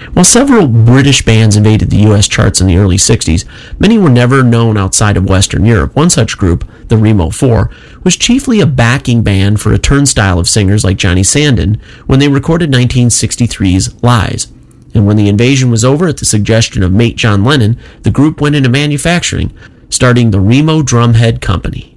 While several British bands invaded the U.S. charts in the early 60s, many were never known outside of Western Europe. One such group, the Remo 4, was chiefly a backing band for a turnstile of singers like Johnny Sandon when they recorded 1963's Lies. And when the invasion was over, at the suggestion of mate John Lennon, the group went into manufacturing, starting the Remo Drumhead Company.